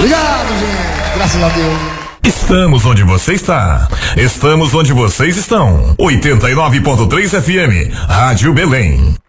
Obrigado, gente. Graças a Deus. Estamos onde você está. Estamos onde vocês estão. 89.3 FM, Rádio Belém.